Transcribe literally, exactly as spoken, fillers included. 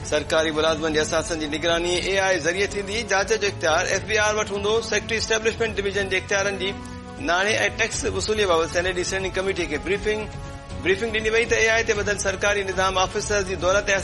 सरकारी मुलाज़िमनि जे असासनि जी निगरानी एआई ज़रिए थींदी। जांच जो इख्तियार एफबीआर वटि हूंदो। सेक्रेटरी एस्टेब्लिशमेंट डिवीजन जे इख्तियारनि जी नाणे ऐं टैक्स वसूलीअ बाबति सेनेट जी स्टैंडिंग कमेटी खे ब्रीफिंग ब्रीफिंग ॾिनी वई त एआई ते ॿधल सरकारी निज़ाम ऑफिसर्स जी दौलत